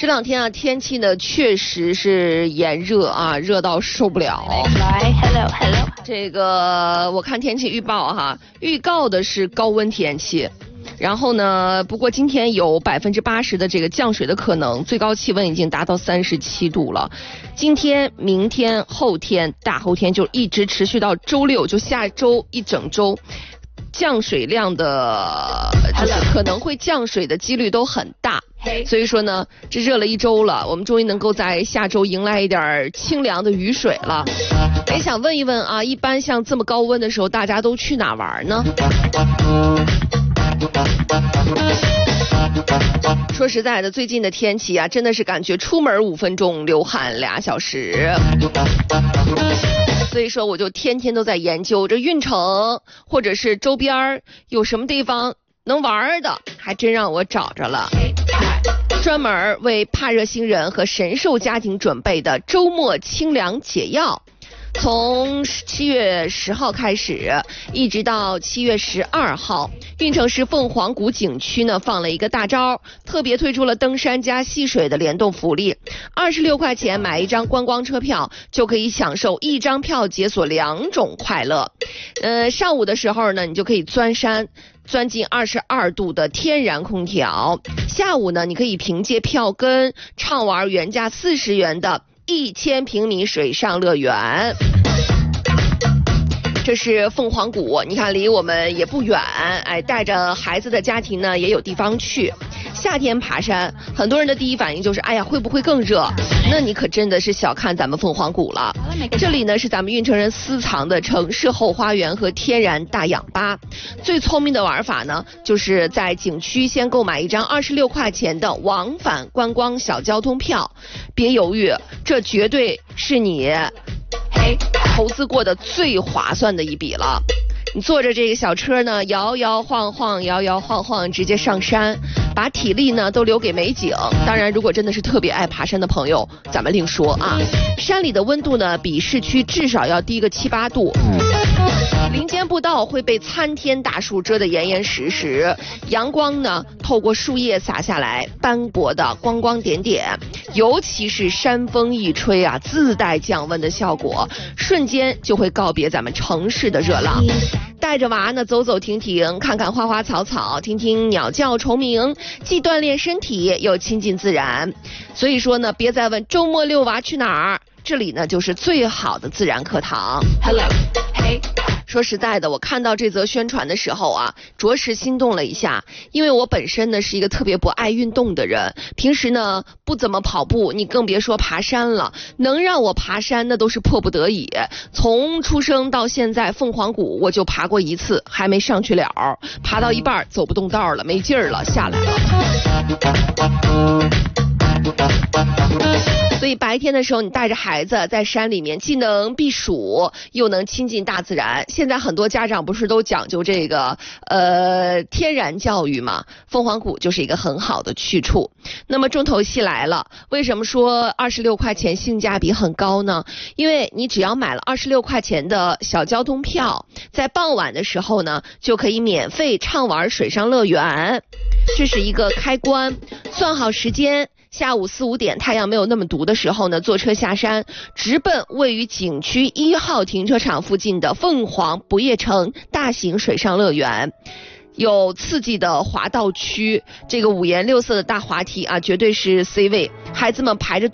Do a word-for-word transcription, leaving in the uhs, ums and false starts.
这两天啊，天气呢确实是炎热啊，热到受不了。 来 ，hello hello。 这个我看天气预报哈，预告的是高温天气。然后呢，不过今天有百分之八十的这个降水的可能，最高气温已经达到三十七度了。今天、明天、后天、大后天就一直持续到周六，就下周一整周，降水量的，就是可能会降水的几率都很大。所以说呢，这热了一周了，我们终于能够在下周迎来一点清凉的雨水了。也想问一问啊，一般像这么高温的时候，大家都去哪玩呢？说实在的，最近的天气啊，真的是感觉出门五分钟，流汗俩小时。所以说，我就天天都在研究这运城或者是周边有什么地方能玩的，还真让我找着了。专门为怕热星人和神兽家庭准备的周末清凉解药。从七月十号开始，一直到七月十二号，运城市凤凰谷景区呢放了一个大招，特别推出了登山加戏水的联动福利。二十六块钱买一张观光车票，就可以享受一张票解锁两种快乐。呃，上午的时候呢，你就可以钻山。钻进二十二度的天然空调，下午呢，你可以凭借票根畅玩原价四十元的一千平米水上乐园。这是凤凰谷，你看离我们也不远，哎，带着孩子的家庭呢也有地方去。夏天爬山，很多人的第一反应就是，哎呀，会不会更热？那你可真的是小看咱们凤凰谷了。这里呢是咱们运城人私藏的城市后花园和天然大氧吧。最聪明的玩法呢，就是在景区先购买一张二十六块钱的往返观光小交通票，别犹豫，这绝对是你哎投资过的最划算的一笔了。你坐着这个小车呢，摇摇晃晃，摇摇晃晃，直接上山，把体力呢都留给美景。当然，如果真的是特别爱爬山的朋友，咱们另说啊。山里的温度呢，比市区至少要低个七八度。林间步道会被参天大树遮得严严实实，阳光呢透过树叶洒下来，斑驳的光光点点。尤其是山风一吹啊，自带降温的效果，瞬间就会告别咱们城市的热浪。带着娃呢走走停停，看看花花草草，听听鸟叫虫鸣，既锻炼身体又亲近自然。所以说呢，别再问周末遛娃去哪儿，这里呢就是最好的自然课堂。 Hello Hey， 说实在的，我看到这则宣传的时候啊，着实心动了一下。因为我本身呢是一个特别不爱运动的人，平时呢不怎么跑步，你更别说爬山了。能让我爬山那都是迫不得已，从出生到现在，凤凰谷我就爬过一次，还没上去了，爬到一半走不动道了，没劲儿了，下来了。所以白天的时候，你带着孩子在山里面，既能避暑，又能亲近大自然。现在很多家长不是都讲究这个呃天然教育嘛？凤凰谷就是一个很好的去处。那么重头戏来了，为什么说二十六块钱性价比很高呢？因为你只要买了二十六块钱的小交通票，在傍晚的时候呢，就可以免费畅玩水上乐园。这是一个开关，算好时间。下午四五点，太阳没有那么毒的时候呢，坐车下山，直奔位于景区一号停车场附近的凤凰不夜城大型水上乐园。有刺激的滑道区，这个五颜六色的大滑梯啊，绝对是 C 位，孩子们排着队